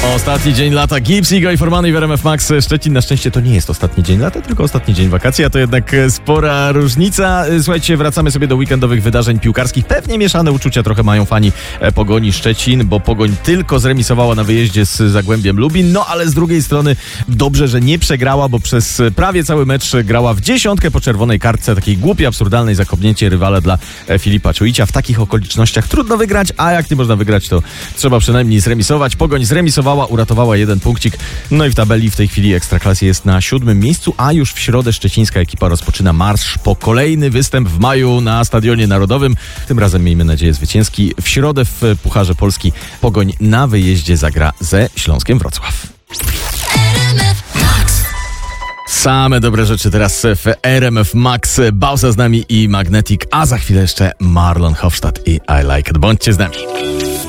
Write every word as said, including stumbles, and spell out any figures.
Ostatni dzień lata. Gibbs, Igo i Formany w R M F Max Szczecin. Na szczęście to nie jest ostatni dzień lata, tylko ostatni dzień wakacji, a to jednak spora różnica. Słuchajcie, wracamy sobie do weekendowych wydarzeń piłkarskich. Pewnie mieszane uczucia trochę mają fani Pogoni Szczecin, bo Pogoń tylko zremisowała na wyjeździe z Zagłębiem Lubin, no ale z drugiej strony dobrze, że nie przegrała, bo przez prawie cały mecz grała w dziesiątkę po czerwonej kartce, takiej głupiej, absurdalnej, zakopnięcie rywala dla Filipa Czujicia. W takich okolicznościach trudno wygrać, a jak nie można wygrać, to trzeba przynajmniej zremisować. Pogoń zremisowała, uratowała jeden punkcik. No i w tabeli w tej chwili Ekstraklasy jest na siódmym miejscu, a już w środę szczecińska ekipa rozpoczyna marsz po kolejny występ w maju na Stadionie Narodowym. Tym razem, miejmy nadzieję, zwycięski. W środę w Pucharze Polski Pogoń na wyjeździe zagra ze Śląskiem Wrocław. Same dobre rzeczy teraz w R M F Max. Bausa z nami i Magnetic, a za chwilę jeszcze Marlon Hofstadt i I Like It. Bądźcie z nami.